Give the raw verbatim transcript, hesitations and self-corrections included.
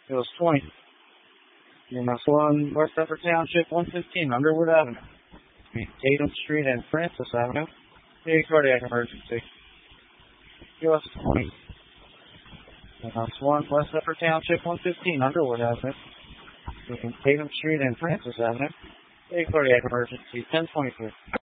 U S twenty. U S one, West Upper Township, one fifteen, Underwood Avenue. Tatum Street and Francis Avenue. A cardiac emergency. U S twenty. U S one, West Upper Township, one fifteen, Underwood Avenue. Tatum Street and Francis Avenue. A cardiac emergency, ten twenty-three.